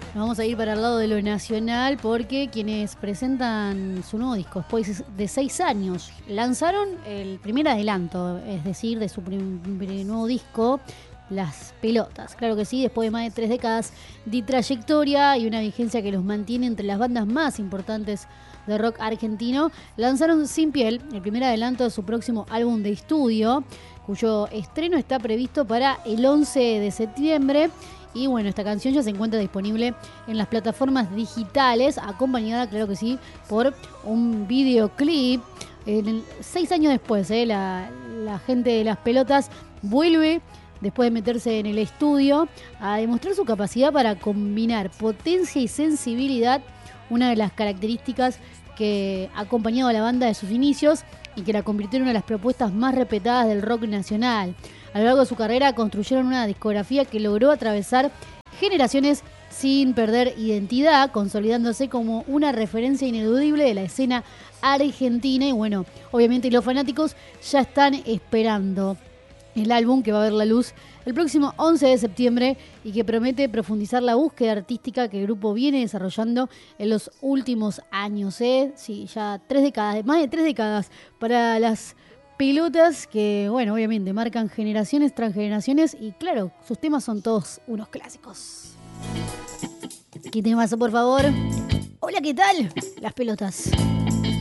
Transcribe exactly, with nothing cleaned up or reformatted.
Nos vamos a ir para el lado de lo nacional porque quienes presentan su nuevo disco después de seis años lanzaron el primer adelanto, es decir, de su prim- prim- nuevo disco, Las Pelotas. Claro que sí, después de más de tres décadas de trayectoria y una vigencia que los mantiene entre las bandas más importantes de rock argentino, lanzaron Sin Piel, el primer adelanto de su próximo álbum de estudio, cuyo estreno está previsto para el once de septiembre. Y bueno, esta canción ya se encuentra disponible en las plataformas digitales, acompañada, claro que sí, por un videoclip. En- seis años después, eh, la, la gente de Las Pelotas vuelve, después de meterse en el estudio, a demostrar su capacidad para combinar potencia y sensibilidad, una de las características que ha acompañado a la banda de sus inicios y que la convirtió en una de las propuestas más respetadas del rock nacional. A lo largo de su carrera construyeron una discografía que logró atravesar generaciones sin perder identidad, consolidándose como una referencia ineludible de la escena argentina. Y bueno, obviamente los fanáticos ya están esperando el álbum que va a ver la luz el próximo once de septiembre y que promete profundizar la búsqueda artística que el grupo viene desarrollando en los últimos años. ¿eh? Sí, ya tres décadas, más de tres décadas para Las Pelotas que, bueno, obviamente marcan generaciones tras generaciones y claro, sus temas son todos unos clásicos. ¿Qué temazo, por favor? Hola, ¿qué tal? Las Pelotas.